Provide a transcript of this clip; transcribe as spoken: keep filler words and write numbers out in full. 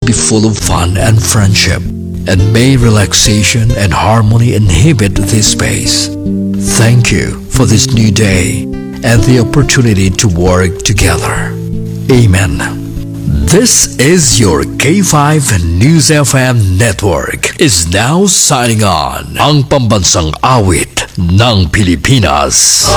be full of fun and friendship, and may relaxation and harmony inhabit this space. Thank you for this new day and the opportunity to work together. Amen. This is your K five News F M Network is now signing on. Ang pambansang awit ng Pilipinas.